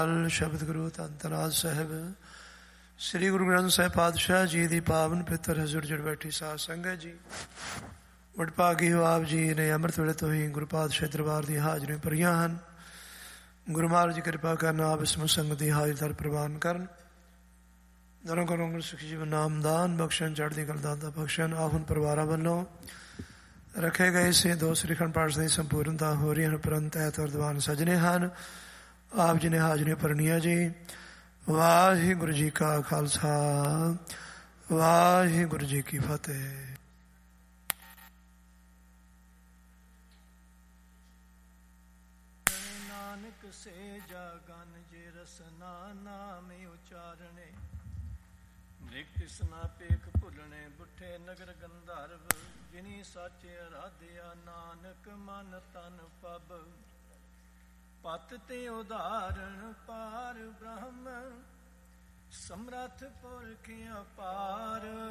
ਸ਼ਬਦ ਗੁਰੂ ਧੰਨ ਧੰਨ ਆਦਿ ਸਾਹਿਬ ਸ੍ਰੀ ਗੁਰੂ ਗ੍ਰੰਥ ਸਾਹਿਬ ਪਾਤਸ਼ਾਹ ਜੀ ਦੀ ਪਾਵਨ ਪਿੱਤਰ ਹਜ਼ੂਰ ਜੁੜ ਬੈਠੀ ਸਾਧ ਸੰਗਤ ਜੀ, ਵਡਭਾਗੀ ਹੋ ਆਪ ਜੀ ਨੇ ਅੰਮ੍ਰਿਤ ਵੇਲੇ ਤੋਂ ਹੀ ਗੁਰੂ ਪਾਤਸ਼ਾਹ ਦਰਬਾਰ ਦੀਆਂ ਹਾਜ਼ਰੀਆਂ ਭਰੀਆਂ ਹਨ। ਗੁਰੂ ਮਹਾਰਾਜ ਜੀ ਕਿਰਪਾ ਕਰਨ, ਆਪ ਇਸ ਸੰਗਤ ਦੀ ਹਾਜ਼ਰੀ ਪ੍ਰਵਾਨ ਕਰਨ, ਦੋਨੋਂ ਕਰੋਂ ਸੁਖੀ ਜੀਵਨ ਨਾਮਦਾਨ ਬਖਸ਼ਣ, ਚੜ੍ਹਦੀ ਕਲਾ ਦਾਤਾ ਬਖਸ਼ਣ। ਆਪ ਹੁਣ ਪਰਿਵਾਰਾਂ ਵੱਲੋਂ ਰੱਖੇ ਗਏ ਸੇ ਦੋ ਸ੍ਰੀਖੰਡ ਪਾਠ ਦੀ ਸੰਪੂਰਨਤਾ ਹੋ ਰਹੀ ਹਨ, ਉਪਰੰਤ ਐਤਵਾਰ ਦੀਵਾਨ ਸਜਣੇ ਹਨ। ਆਪ ਜੀ ਨੇ ਹਾਜ਼ਰੀਆਂ ਭਰਨੀਆਂ ਜੀ। ਵਾਹਿਗੁਰੂ ਜੀ ਕਾ ਖਾਲਸਾ, ਵਾਹਿਗੁਰੂ ਜੀ ਕੀ ਫਤਿਹ। ਨਾਨਕ ਸੇ ਜਾਗਨ ਜੇ ਰਸਨਾ ਨਾਮ ਉਚਾਰਣੇ, ਮ੍ਰਿਗ ਕਿਸਨਾ ਪੇਖ ਭੁੱਲਣੇ, ਬੁੱਠੇ ਨਗਰ ਗੰਧਰਵ ਜਿਨੀ ਸਾਚੇ ਅਰਾਧਿਆ, ਨਾਨਕ ਮਨ ਤਨ ਪਬ ਪਤ ਤੇ ਉਦਾਹਰਣ, ਪਾਰ ਬ੍ਰਹਮ ਸਮਰੱਥ ਪੁਰਖ ਅਪਾਰ।